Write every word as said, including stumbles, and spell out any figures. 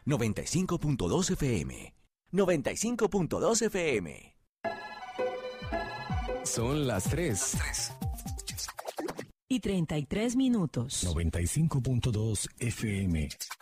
noventa y cinco punto dos F M. noventa y cinco punto dos F M. Son las tres. Y treinta y tres minutos. noventa y cinco punto dos F M.